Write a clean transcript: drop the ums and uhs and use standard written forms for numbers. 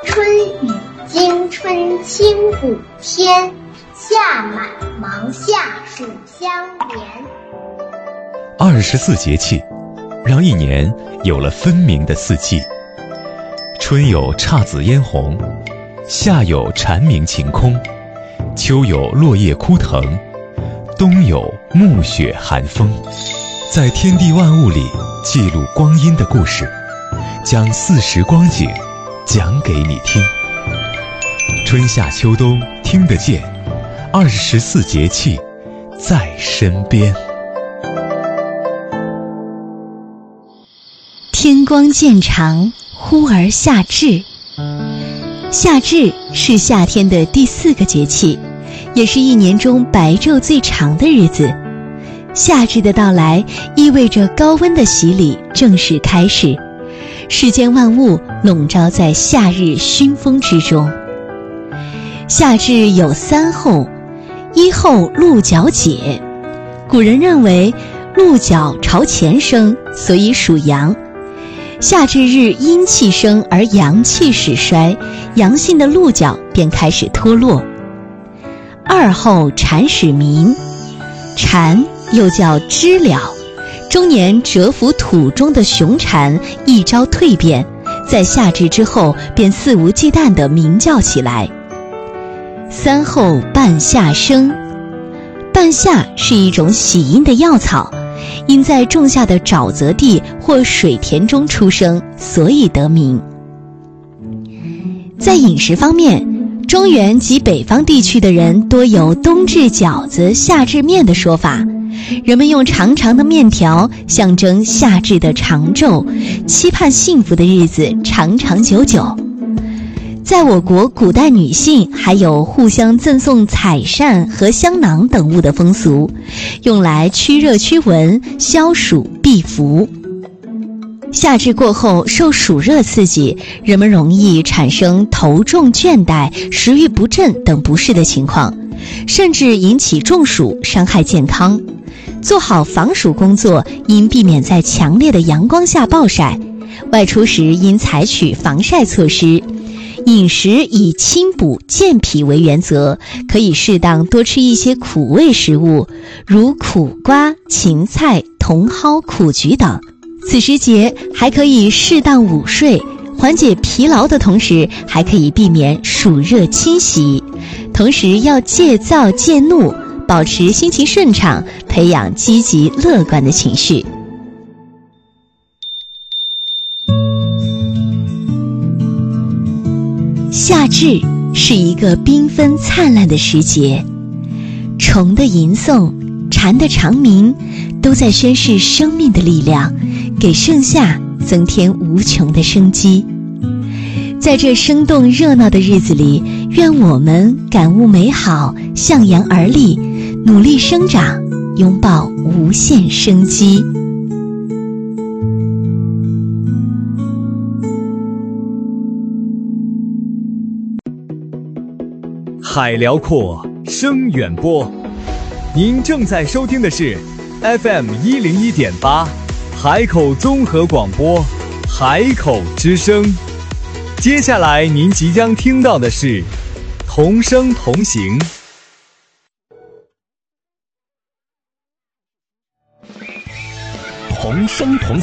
春雨惊春清谷天，夏满芒夏暑相连。 24节气，让一年有了分明的四季。春有姹紫嫣红，夏有蝉鸣晴空，秋有落叶枯藤，冬有暮雪寒风。在天地万物里记录光阴的故事，将四时光景讲给你听。春夏秋冬听得见，24节气在身边。 天光渐长，忽而夏至。夏至是夏天的第4个节气，也是一年中白昼最长的日子。夏至的到来意味着高温的洗礼正式开始，世间万物笼罩在夏日熏风之中。夏至有3候：一候鹿角解，古人认为鹿角朝前生，所以属阳。夏至日阴气生而阳气始衰，阳性的鹿角便开始脱落。2候蝉始鸣，蝉又叫知了，终年蛰伏土中的雄蝉一朝蜕变，在夏至之后便肆无忌惮地鸣叫起来。3候半夏生，半夏是一种喜阴的药草，因在仲夏的沼泽地或水田中出生，所以得名。在饮食方面，中原及北方地区的人多有冬至饺子夏至面的说法，人们用长长的面条象征夏至的长昼，期盼幸福的日子长长久久。在我国古代女性还有互相赠送彩扇和香囊等物的风俗，用来驱热驱蚊、消暑避伏。夏至过后受暑热刺激，人们容易产生头重倦怠、食欲不振等不适的情况，甚至引起中暑，伤害健康。做好防暑工作，应避免在强烈的阳光下暴晒，外出时应采取防晒措施。饮食以清补健脾为原则，可以适当多吃一些苦味食物，如苦瓜、芹菜、茼蒿、苦菊等。此时节还可以适当午睡，缓解疲劳的同时，还可以避免暑热侵袭。同时要戒躁戒怒，保持心情顺畅，培养积极乐观的情绪。夏至是一个缤纷灿烂的时节，虫的吟诵、蝉的长鸣，都在宣示生命的力量，给盛夏增添无穷的生机。在这生动热闹的日子里，愿我们感悟美好，向阳而立，努力生长，拥抱无限生机。 海辽阔，声远播。您正在收听的是 FM101.8 海口综合广播，海口之声。接下来您即将听到的是同声同行。 同声同